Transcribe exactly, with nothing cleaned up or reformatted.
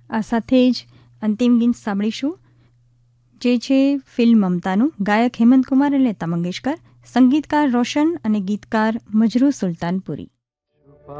આ સાથે જ અંતિમ ગીત સાંભળીશું, જે છે ફિલ્મ મમતાનું. ગાયક હેમંત કુમાર અને લતા મંગેશકર, સંગીતકાર રોશન અને ગીતકાર મજરૂ સુલતાનપુરી.